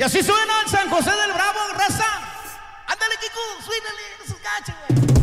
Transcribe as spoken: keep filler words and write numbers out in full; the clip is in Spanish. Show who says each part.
Speaker 1: así suena el San José del Bravo, raza. Ándale, Kiko, suénale, esos cachos, güey.